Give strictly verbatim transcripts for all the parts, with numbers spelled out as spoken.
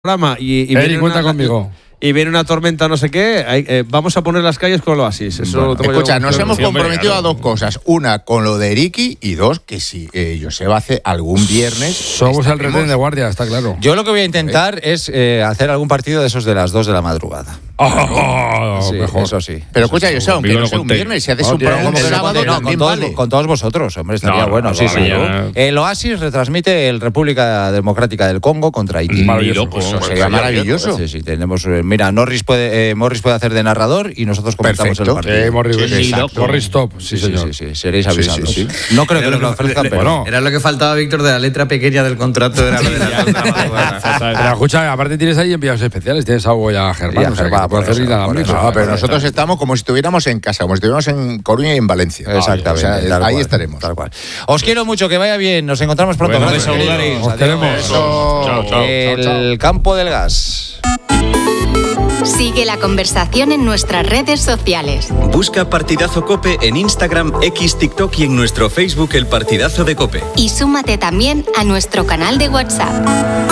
programa y, y Eri, cuenta una, conmigo. Y viene una tormenta, no sé qué, hay, eh, vamos a poner las calles con el Oasis. Eso bueno, lo tengo escucha, yo, nos yo, hemos sí, comprometido hombre, a dos cosas. Una, con lo de Eriki, y dos, que si eh, Joseba hace algún viernes... Somos el retén de guardia, está claro. Yo lo que voy a intentar ¿Eh? es eh, hacer algún partido de esos de las dos de la madrugada. Oh, sí, mejor. Eso sí. Pero escucha, Joseba, aunque no sea un viernes, si haces un programa un sábado, no, también con todos, vale. con todos vosotros, hombre, estaría No, bueno. no, sí, no, sí. ya... El Oasis retransmite el República Democrática del Congo contra Haití. Maravilloso. Pues eso sería maravilloso. Sí, sí, tenemos... Eh, mira, Norris puede, eh, Morris puede hacer de narrador y nosotros comentamos Perfecto. el partido. Eh, Morris, Sí, Morris top, sí, Sí, señor. sí, sí, sí, seréis avisados. Sí, sí, sí. No creo que nos lo ofrezcan, pero... Bueno. Era lo que faltaba, Víctor, de la letra pequeña del contrato. Era lo de la Pero escucha, aparte tienes ahí enviados especiales, tienes a Hugo y a Germán, Y a o sea, Germán, que puede por hacer eso, ir a la por micro. eso. No, pero nosotros estamos como si estuviéramos en casa, como si estuviéramos en Coruña y en Valencia. Exactamente. O sea, tal ahí cual, estaremos. Tal cual. Os quiero mucho, que vaya bien. Nos encontramos pronto. Bueno, Gracias, beso, queridos. Os Adiós. queremos. Eso. Chao, chao. El Chao, chao. campo del gas. Sigue la conversación en nuestras redes sociales. Busca Partidazo COPE en Instagram, X, TikTok y en nuestro Facebook El Partidazo de COPE. Y súmate también a nuestro canal de WhatsApp.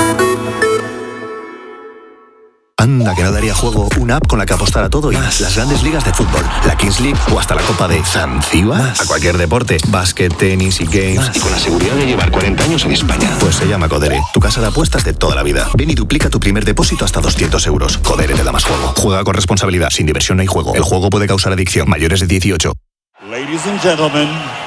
Anda, que no daría juego una app con la que apostar a todo y más. Las grandes ligas de fútbol, la Kings League o hasta la Copa de Zanzíbar. A cualquier deporte, básquet, tenis y games. Más. Y con la seguridad de llevar cuarenta años en España. Pues se llama Codere, tu casa de apuestas de toda la vida. Ven y duplica tu primer depósito hasta doscientos euros. Codere te da más juego. Juega con responsabilidad, sin diversión no hay juego. El juego puede causar adicción. Mayores de dieciocho. Ladies and gentlemen,